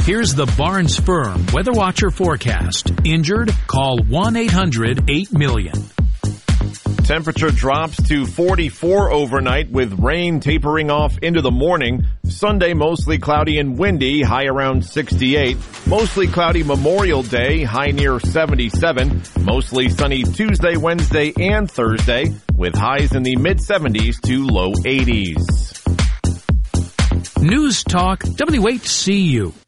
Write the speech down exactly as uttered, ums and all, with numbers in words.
Here's the Barnes Firm Weather Watcher forecast. Injured? Call one eight hundred eight million. Temperature drops to forty-four overnight with rain tapering off into the morning. Sunday mostly cloudy and windy, high around sixty-eight. Mostly cloudy Memorial Day, high near seventy-seven. Mostly sunny Tuesday, Wednesday, and Thursday with highs in the mid seventies to low eighties. News Talk W eight C U.